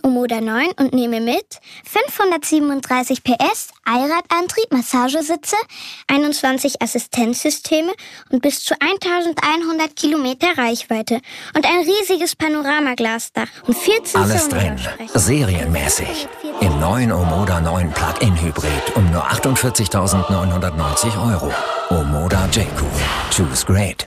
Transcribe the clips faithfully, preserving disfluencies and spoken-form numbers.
Omoda neun und nehme mit fünfhundertsiebenunddreißig P S, Allradantrieb, Massagesitze, einundzwanzig Assistenzsysteme und bis zu eintausendeinhundert Kilometer Reichweite und ein riesiges Panoramaglasdach und vierzehn Alles drin, serienmäßig. Im neuen Omoda neun Plug-in Hybrid um nur achtundvierzigtausendneunhundertneunzig Euro. Omoda J-Cool. Choose great.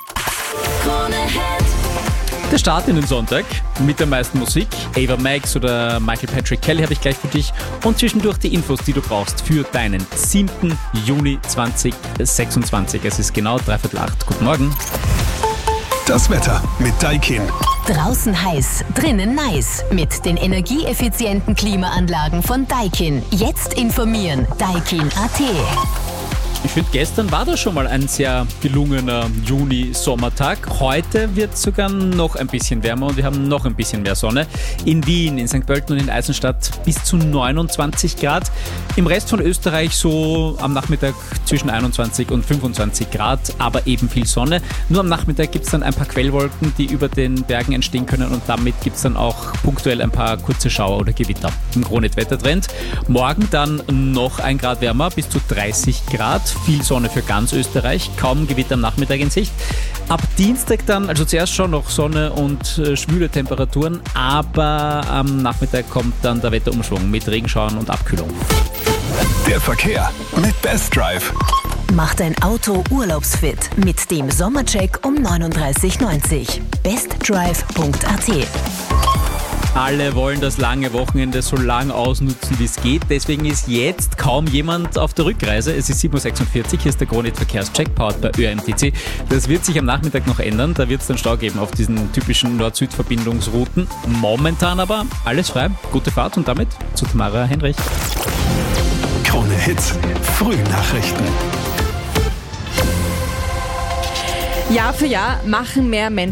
Der Start in den Sonntag mit der meisten Musik. Ava Max oder Michael Patrick Kelly habe ich gleich für dich. Und zwischendurch die Infos, die du brauchst für deinen siebten Juni zweitausendsechsundzwanzig. Es ist genau dreiviertel acht. Guten Morgen. Das Wetter mit Daikin. Draußen heiß, drinnen nice. Mit den energieeffizienten Klimaanlagen von Daikin. Jetzt informieren. Daikin Punkt a t. Ich finde, gestern war das schon mal ein sehr gelungener Juni-Sommertag. Heute wird es sogar noch ein bisschen wärmer und wir haben noch ein bisschen mehr Sonne. In Wien, in Sankt Pölten und in Eisenstadt bis zu neunundzwanzig Grad. Im Rest von Österreich so am Nachmittag zwischen einundzwanzig und fünfundzwanzig Grad, aber eben viel Sonne. Nur am Nachmittag gibt es dann ein paar Quellwolken, die über den Bergen entstehen können und damit gibt es dann auch punktuell ein paar kurze Schauer oder Gewitter. Im Kronit-Wettertrend. Morgen dann noch ein Grad wärmer, bis zu dreißig Grad. Viel Sonne für ganz Österreich, kaum Gewitter am Nachmittag in Sicht. Ab Dienstag dann, also zuerst schon noch Sonne und äh, schwüle Temperaturen, aber am Nachmittag kommt dann der Wetterumschwung mit Regenschauern und Abkühlung. Der Verkehr mit Best Drive. Mach dein Auto urlaubsfit mit dem Sommercheck um neununddreißig neunzig. bestdrive Punkt a t. Alle wollen das lange Wochenende so lang ausnutzen, wie es geht. Deswegen ist jetzt kaum jemand auf der Rückreise. Es ist sieben Uhr sechsundvierzig, hier ist der Kronit-Verkehrscheck, powered bei Ö R M T C. Das wird sich am Nachmittag noch ändern. Da wird es dann Stau geben auf diesen typischen Nord-Süd-Verbindungsrouten. Momentan aber alles frei. Gute Fahrt und damit zu Tamara Henrich. Krone Hits, Frühnachrichten. Jahr für Jahr machen mehr Menschen